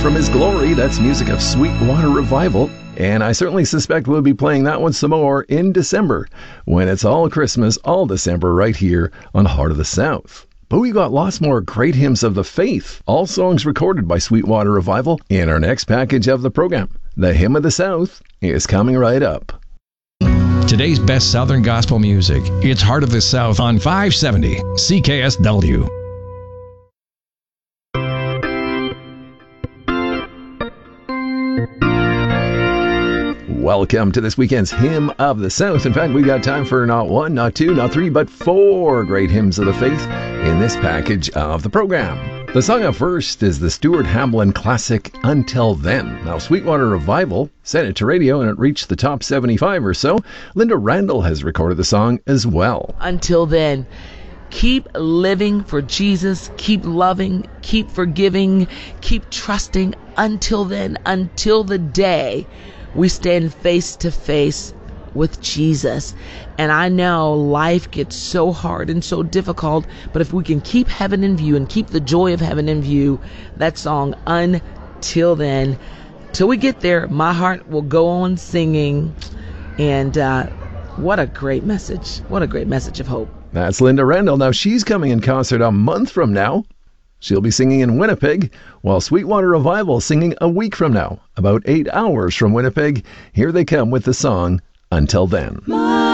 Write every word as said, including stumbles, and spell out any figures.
from His glory. That's music of Sweetwater Revival. And I certainly suspect we'll be playing that one some more in December, when it's all Christmas, all December, right here on Heart of the South. But we got lots more great hymns of the faith, all songs recorded by Sweetwater Revival, in our next package of the program. The Hymn of the South is coming right up. Today's best Southern gospel music. It's Heart of the South on five seventy C K S W. Welcome to this weekend's Hymn of the South. In fact, we've got time for not one, not two, not three, but four great hymns of the faith in this package of the program. The song up first is the Stuart Hamblin classic, Until Then. Now, Sweetwater Revival sent it to radio and it reached the top seventy-five or so. Linda Randall has recorded the song as well. Until then, keep living for Jesus, keep loving, keep forgiving, keep trusting. Until then, until the day we stand face to face with Jesus. And I know life gets so hard and so difficult, but if we can keep heaven in view and keep the joy of heaven in view, that song, Until Then, till we get there, my heart will go on singing. And uh, what a great message. What a great message of hope. That's Linda Randall. Now, she's coming in concert a month from now. She'll be singing in Winnipeg, while Sweetwater Revival singing a week from now, about eight hours from Winnipeg. Here they come with the song, Until Then.